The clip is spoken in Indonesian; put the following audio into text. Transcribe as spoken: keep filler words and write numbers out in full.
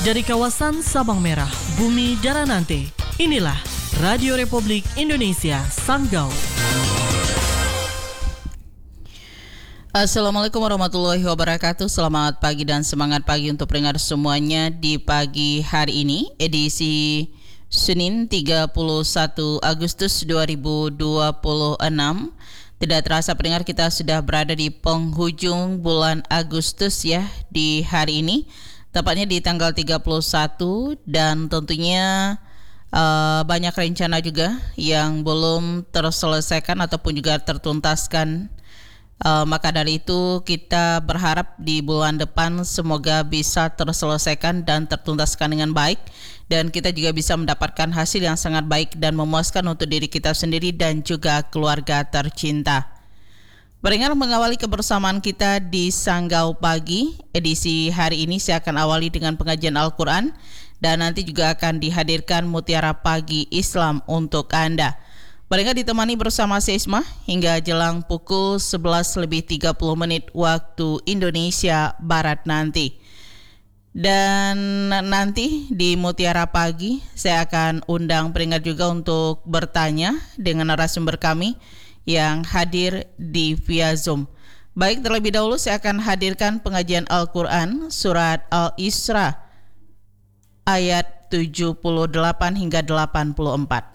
Dari kawasan Sabang Merah, Bumi Daranante, inilah Radio Republik Indonesia Sanggau. Assalamualaikum warahmatullahi wabarakatuh. Selamat pagi dan semangat pagi untuk pendengar semuanya di pagi hari ini, edisi Senin tiga puluh satu Agustus dua ribu dua puluh enam. Tidak terasa pendengar, kita sudah berada di penghujung bulan Agustus ya di hari ini. Tepatnya di tanggal tiga puluh satu, dan tentunya uh, banyak rencana juga yang belum terselesaikan ataupun juga tertuntaskan. Uh, maka dari itu kita berharap di bulan depan semoga bisa terselesaikan dan tertuntaskan dengan baik, dan kita juga bisa mendapatkan hasil yang sangat baik dan memuaskan untuk diri kita sendiri dan juga keluarga tercinta. Pendengar, mengawali kebersamaan kita di Sanggau Pagi, edisi hari ini saya akan awali dengan pengajian Al-Quran, dan nanti juga akan dihadirkan Mutiara Pagi Islam untuk Anda. Pendengar, ditemani bersama Seisma hingga jelang pukul sebelas lebih tiga puluh menit waktu Indonesia Barat nanti. Dan nanti di Mutiara Pagi saya akan undang pendengar juga untuk bertanya dengan narasumber kami yang hadir di via Zoom. Baik, terlebih dahulu saya akan hadirkan pengajian Al-Quran surat Al-Isra ayat tujuh puluh delapan hingga delapan puluh empat.